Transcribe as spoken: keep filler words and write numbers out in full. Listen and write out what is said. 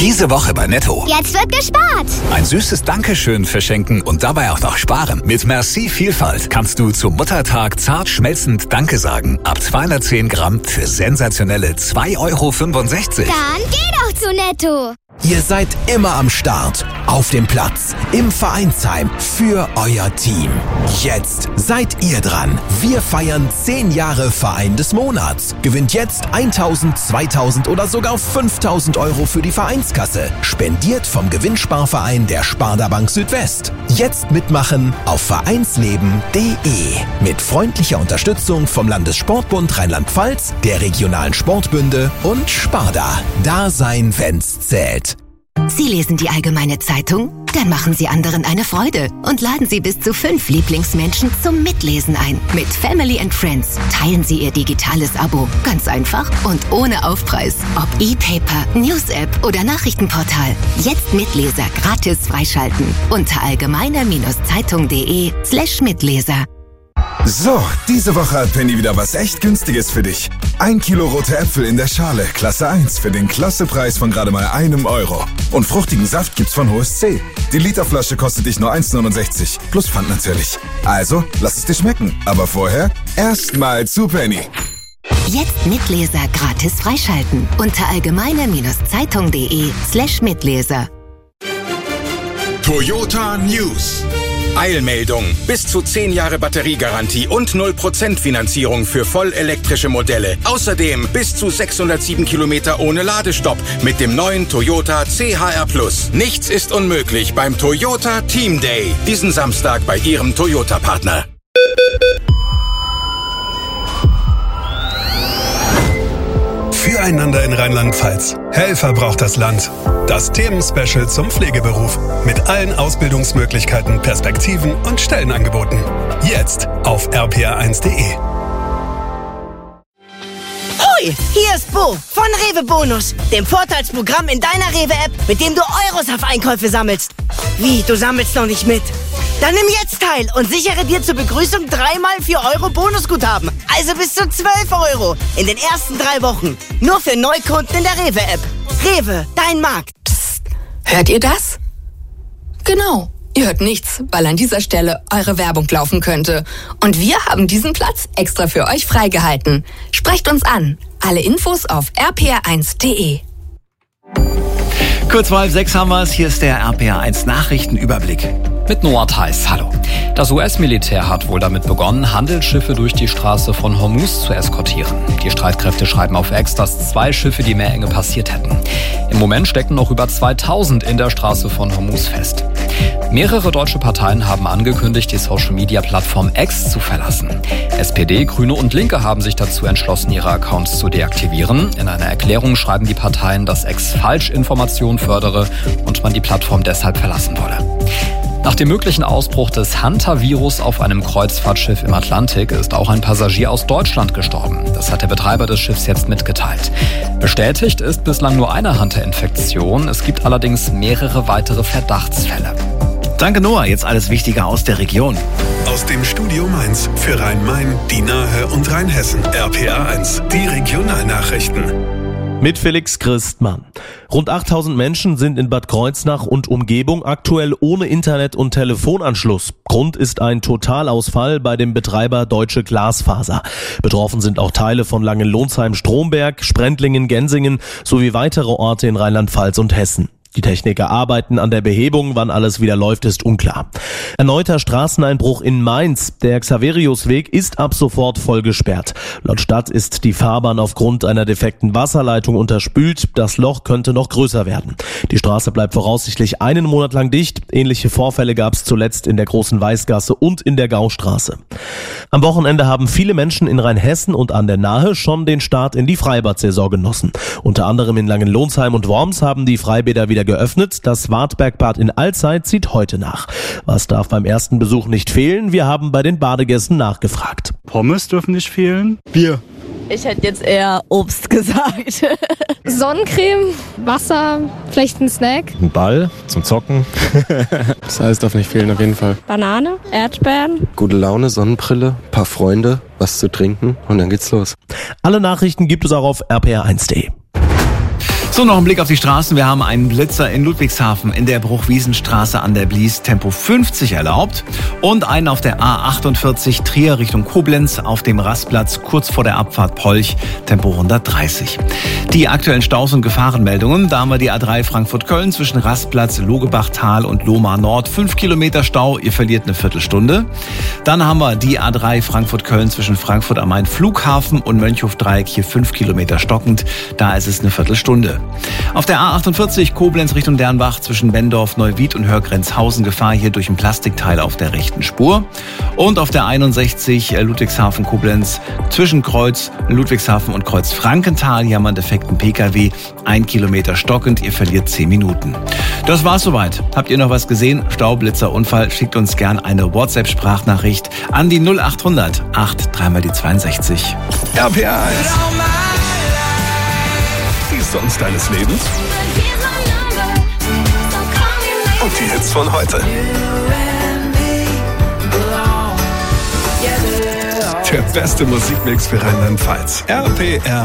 Diese Woche bei Netto. Jetzt wird gespart. Ein süßes Dankeschön verschenken und dabei auch noch sparen. Mit Merci Vielfalt kannst du zum Muttertag zart schmelzend Danke sagen. Ab zweihundertzehn Gramm für sensationelle zwei Euro fünfundsechzig. Dann geh doch zu Netto. Ihr seid immer am Start, auf dem Platz, im Vereinsheim, für euer Team. Jetzt seid ihr dran. Wir feiern zehn Jahre Verein des Monats. Gewinnt jetzt tausend, zweitausend oder sogar fünftausend Euro für die Vereinskasse. Spendiert vom Gewinnsparverein der Sparda Bank Südwest. Jetzt mitmachen auf vereinsleben punkt de. Mit freundlicher Unterstützung vom Landessportbund Rheinland-Pfalz, der regionalen Sportbünde und Sparda. Da sein, wenn's zählt. Sie lesen die Allgemeine Zeitung? Dann machen Sie anderen eine Freude und laden Sie bis zu fünf Lieblingsmenschen zum Mitlesen ein. Mit Family and Friends teilen Sie Ihr digitales Abo. Ganz einfach und ohne Aufpreis. Ob E-Paper, News-App oder Nachrichtenportal. Jetzt Mitleser gratis freischalten. Unter allgemeine-zeitung.de slash Mitleser. So, diese Woche hat Penny wieder was echt Günstiges für dich. Ein Kilo rote Äpfel in der Schale, Klasse eins, für den Klassepreis von gerade mal einem Euro. Und fruchtigen Saft gibt's von H S C. Die Literflasche kostet dich nur eins neunundsechzig, plus Pfand natürlich. Also, lass es dir schmecken. Aber vorher erstmal zu Penny. Jetzt Mitleser gratis freischalten. Unter allgemeine-zeitung.de slash Mitleser. Toyota News. Eilmeldung. Bis zu zehn Jahre Batteriegarantie und null Prozent Finanzierung für vollelektrische Modelle. Außerdem bis zu sechshundertsieben Kilometer ohne Ladestopp mit dem neuen Toyota C H R Plus. Nichts ist unmöglich beim Toyota Team Day. Diesen Samstag bei Ihrem Toyota-Partner. Füreinander in Rheinland-Pfalz. Helfer braucht das Land. Das Themenspecial zum Pflegeberuf. Mit allen Ausbildungsmöglichkeiten, Perspektiven und Stellenangeboten. Jetzt auf r p r eins punkt de. Hoi, hier ist Bo von Rewe Bonus, dem Vorteilsprogramm in deiner Rewe-App, mit dem du Euros auf Einkäufe sammelst. Wie, du sammelst noch nicht mit? Dann nimm jetzt teil und sichere dir zur Begrüßung dreimal vier Euro Bonusguthaben. Also bis zu zwölf Euro in den ersten drei Wochen. Nur für Neukunden in der Rewe-App. Rewe, dein Markt. Psst, hört ihr das? Genau, ihr hört nichts, weil an dieser Stelle eure Werbung laufen könnte. Und wir haben diesen Platz extra für euch freigehalten. Sprecht uns an. Alle Infos auf r p r eins punkt de. Kurz vor halb sechs haben wir es. Hier ist der R P R eins Nachrichtenüberblick. Mit Noah Theis, hallo. Das U S-Militär hat wohl damit begonnen, Handelsschiffe durch die Straße von Hormuz zu eskortieren. Die Streitkräfte schreiben auf X, dass zwei Schiffe die Meerenge passiert hätten. Im Moment stecken noch über zweitausend in der Straße von Hormuz fest. Mehrere deutsche Parteien haben angekündigt, die Social-Media-Plattform X zu verlassen. S P D, Grüne und Linke haben sich dazu entschlossen, ihre Accounts zu deaktivieren. In einer Erklärung schreiben die Parteien, dass X Falschinformationen fördere und man die Plattform deshalb verlassen wolle. Nach dem möglichen Ausbruch des Hunter-Virus auf einem Kreuzfahrtschiff im Atlantik ist auch ein Passagier aus Deutschland gestorben. Das hat der Betreiber des Schiffs jetzt mitgeteilt. Bestätigt ist bislang nur eine Hunter-Infektion. Es gibt allerdings mehrere weitere Verdachtsfälle. Danke Noah, jetzt alles Wichtige aus der Region. Aus dem Studio Mainz für Rhein-Main, die Nahe und Rheinhessen. R P R eins, die Regionalnachrichten. Mit Felix Christmann. Rund achttausend Menschen sind in Bad Kreuznach und Umgebung aktuell ohne Internet- und Telefonanschluss. Grund ist ein Totalausfall bei dem Betreiber Deutsche Glasfaser. Betroffen sind auch Teile von Langenlonsheim-Stromberg, Sprendlingen, Gensingen sowie weitere Orte in Rheinland-Pfalz und Hessen. Die Techniker arbeiten an der Behebung, wann alles wieder läuft, ist unklar. Erneuter Straßeneinbruch in Mainz. Der Xaveriusweg ist ab sofort voll gesperrt. Laut Stadt ist die Fahrbahn aufgrund einer defekten Wasserleitung unterspült. Das Loch könnte noch größer werden. Die Straße bleibt voraussichtlich einen Monat lang dicht. Ähnliche Vorfälle gab es zuletzt in der Großen Weißgasse und in der Gaustraße. Am Wochenende haben viele Menschen in Rheinhessen und an der Nahe schon den Start in die Freibad-Saison genossen. Unter anderem in Langenlonsheim und Worms haben die Freibäder wieder geöffnet. Das Wartbergbad in Alzey zieht heute nach. Was darf beim ersten Besuch nicht fehlen? Wir haben bei den Badegästen nachgefragt. Pommes dürfen nicht fehlen. Bier. Ich hätte jetzt eher Obst gesagt. Sonnencreme, Wasser, vielleicht ein Snack. Ein Ball zum Zocken. Das heißt, darf nicht fehlen auf jeden Fall. Banane, Erdbeeren. Gute Laune, Sonnenbrille, paar Freunde, was zu trinken und dann geht's los. Alle Nachrichten gibt es auch auf r p r eins punkt de. So, noch ein Blick auf die Straßen. Wir haben einen Blitzer in Ludwigshafen in der Bruchwiesenstraße an der Blies, Tempo fünfzig erlaubt. Und einen auf der A achtundvierzig Trier Richtung Koblenz auf dem Rastplatz kurz vor der Abfahrt Polch, Tempo hundertdreißig. Die aktuellen Staus und Gefahrenmeldungen. Da haben wir die A drei Frankfurt-Köln zwischen Rastplatz, Logebachtal und Lohmar Nord. Fünf Kilometer Stau, ihr verliert eine Viertelstunde. Dann haben wir die A drei Frankfurt-Köln zwischen Frankfurt am Main Flughafen und Mönchhof-Dreieck. Hier fünf Kilometer stockend. Da ist es eine Viertelstunde. Auf der A achtundvierzig Koblenz Richtung Dernbach zwischen Bendorf, Neuwied und Hörgrenzhausen Gefahr hier durch ein Plastikteil auf der rechten Spur. Und auf der einundsechzig Ludwigshafen Koblenz zwischen Kreuz Ludwigshafen und Kreuz Frankenthal hier haben wir einen defekten P K W. Ein Kilometer stockend, ihr verliert zehn Minuten. Das war's soweit. Habt ihr noch was gesehen? Staublitzer, Unfall? Schickt uns gern eine WhatsApp-Sprachnachricht an die null achthundert acht dreimal die zweiundsechzig. R P R eins. Die Songs deines Lebens. Und die Hits von heute. Der beste Musikmix für Rheinland-Pfalz. R P R